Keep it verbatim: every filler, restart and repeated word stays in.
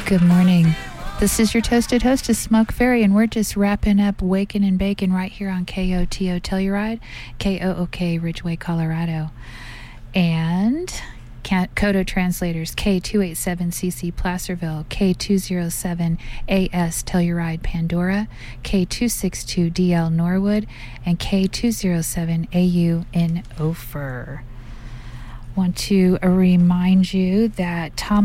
Good morning. This is your toasted hostess, Smoke Fairy, and we're just wrapping up Wakin' and Bacon right here on K O T O Telluride, K O O K, Ridgeway, Colorado. And Kodo translators, K two eighty-seven C C Placerville, K two oh seven A S Telluride, Pandora, K two sixty-two D L Norwood, and K two oh seven A U in Ophir. Want to remind you that Tom